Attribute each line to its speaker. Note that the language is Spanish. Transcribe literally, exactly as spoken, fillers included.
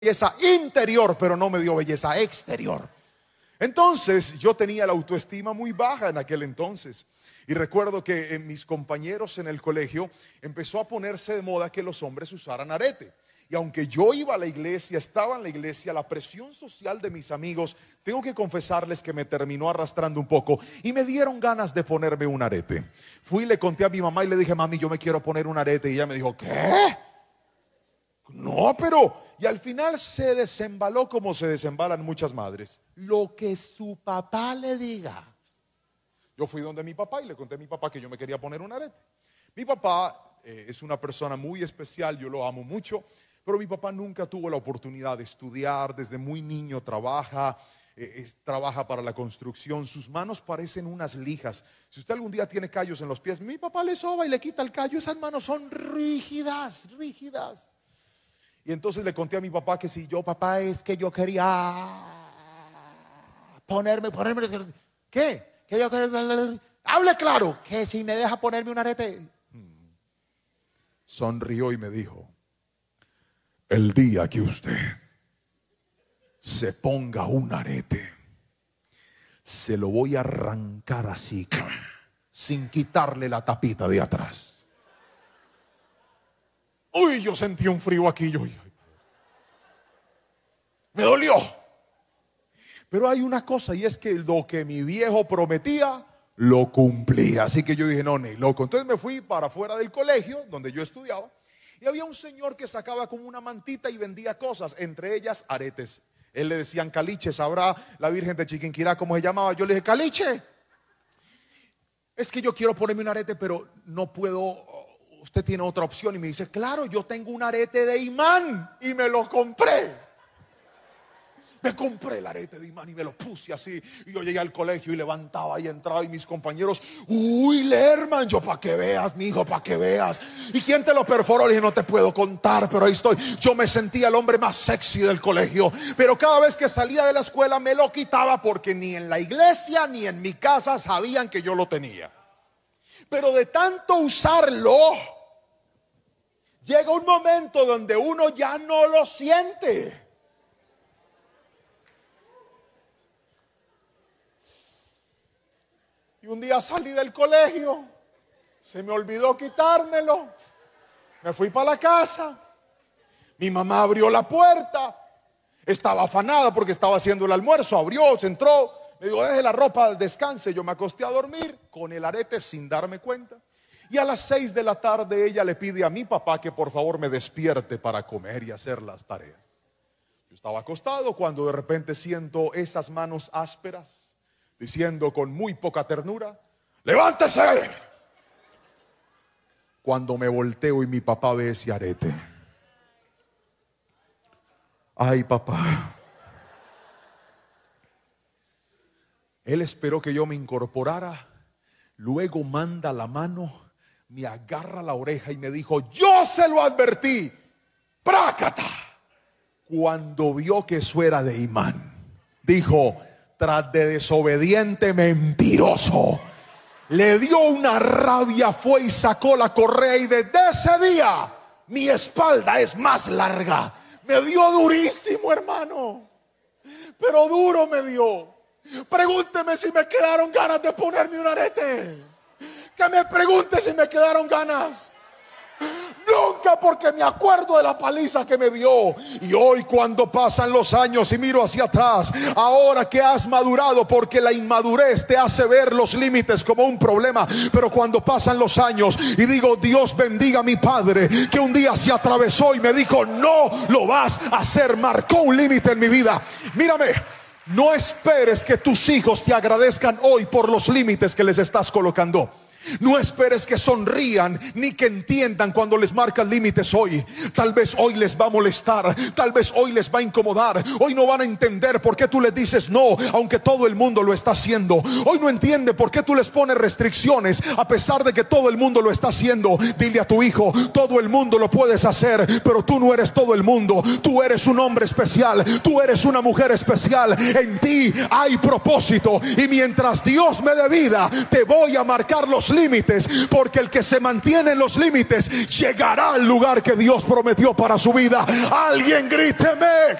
Speaker 1: belleza interior, pero no me dio belleza exterior. Entonces yo tenía la autoestima muy baja en aquel entonces. Y recuerdo que en mis compañeros en el colegio empezó a ponerse de moda que los hombres usaran arete. Y aunque yo iba a la iglesia, estaba en la iglesia, la presión social de mis amigos, tengo que confesarles que me terminó arrastrando un poco y me dieron ganas de ponerme un arete. Fui y le conté a mi mamá y le dije: mami, yo me quiero poner un arete. Y ella me dijo: ¿qué? No, pero... Y al final se desembaló como se desembalan muchas madres: lo que su papá le diga. Yo fui donde mi papá y le conté a mi papá que yo me quería poner un arete. Mi papá eh, es una persona muy especial, yo lo amo mucho, pero mi papá nunca tuvo la oportunidad de estudiar. Desde muy niño trabaja, eh, es, trabaja para la construcción. Sus manos parecen unas lijas. Si usted algún día tiene callos en los pies, mi papá le soba y le quita el callo. Esas manos son rígidas, rígidas. Y entonces le conté a mi papá que si yo, papá, es que yo quería ponerme, ponerme, ¿qué? Que yo quería, hable claro, que si me deja ponerme un arete. Sonrió y me dijo: el día que usted se ponga un arete, se lo voy a arrancar así, sin quitarle la tapita de atrás. Uy, yo sentí un frío aquí, yo, yo, me dolió. Pero hay una cosa, y es que lo que mi viejo prometía, lo cumplía. Así que yo dije: no, ni loco. Entonces me fui para afuera del colegio donde yo estudiaba, y había un señor que sacaba como una mantita y vendía cosas, entre ellas aretes. Él le decían caliche. Sabrá la Virgen de Chiquinquirá cómo se llamaba. Yo le dije: caliche, es que yo quiero ponerme un arete, pero no puedo. Usted tiene otra opción. Y me dice: claro, yo tengo un arete de imán. Y me lo compré. Me compré el arete de imán y me lo puse así. Y yo llegué al colegio y levantaba y entraba. Y mis compañeros: uy, Lerman, yo para que veas, mi hijo, para que veas. ¿Y quién te lo perforó? Le dije: no te puedo contar, pero ahí estoy. Yo me sentía el hombre más sexy del colegio. Pero cada vez que salía de la escuela me lo quitaba, porque ni en la iglesia ni en mi casa sabían que yo lo tenía. Pero de tanto usarlo, llega un momento donde uno ya no lo siente. Y un día salí del colegio, se me olvidó quitármelo. Me fui para la casa. Mi mamá abrió la puerta. Estaba afanada porque estaba haciendo el almuerzo. Abrió, se entró. Me dijo: deje la ropa, descanse. Yo me acosté a dormir con el arete sin darme cuenta. Y a las seis de la tarde ella le pide a mi papá que por favor me despierte para comer y hacer las tareas. Yo estaba acostado cuando de repente siento esas manos ásperas diciendo con muy poca ternura: ¡levántese! Cuando me volteo y mi papá ve ese arete. Ay, papá. Él esperó que yo me incorporara, luego manda la mano, me agarra la oreja y me dijo: yo se lo advertí, prácata. Cuando vio que eso era de imán, dijo: tras de desobediente mentiroso. Le dio una rabia, fue y sacó la correa, y desde ese día mi espalda es más larga. Me dio durísimo, hermano, pero duro me dio. Pregúnteme si me quedaron ganas de ponerme un arete. Que me pregunte si me quedaron ganas. Nunca, porque me acuerdo de la paliza que me dio. Y hoy, cuando pasan los años y miro hacia atrás, ahora que has madurado, porque la inmadurez te hace ver los límites como un problema, pero cuando pasan los años y digo: Dios bendiga a mi padre, que un día se atravesó y me dijo: no lo vas a hacer, marcó un límite en mi vida. Mírame, no esperes que tus hijos te agradezcan hoy por los límites que les estás colocando. No esperes que sonrían ni que entiendan cuando les marcas límites hoy. Tal vez hoy les va a molestar, tal vez hoy les va a incomodar. Hoy no van a entender por qué tú les dices no, aunque todo el mundo lo está haciendo. Hoy no entiende por qué tú les pones restricciones, a pesar de que todo el mundo lo está haciendo. Dile a tu hijo: todo el mundo lo puedes hacer, pero tú no eres todo el mundo. Tú eres un hombre especial, tú eres una mujer especial. En ti hay propósito, y mientras Dios me dé vida, te voy a marcar los límites, porque el que se mantiene en los límites llegará al lugar que Dios prometió para su vida. Alguien gríteme.